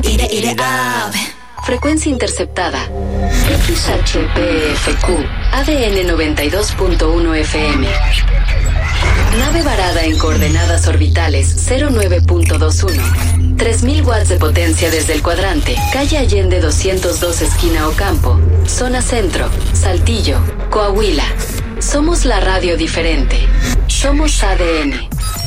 Eat it up. Frecuencia interceptada. XHPFQ. ADN 92.1 FM. Nave varada en coordenadas orbitales 09.21. 3000 watts de potencia desde el cuadrante. Calle Allende 202 esquina Ocampo. Zona Centro. Saltillo. Coahuila. Somos la radio diferente. Somos ADN.